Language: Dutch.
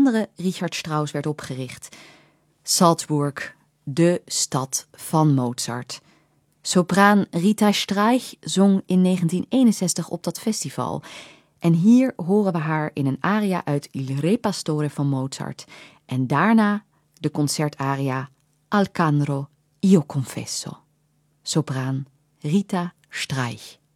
andere Richard Strauss werd opgericht. Salzburg, de stad van Mozart. Sopraan Rita Streich zong in 1961 op dat festival. En hier horen we haar in een aria uit Il Re Pastore van Mozart. En daarna de concertaria Alcandro Io Confesso. Sopraan Rita Streich.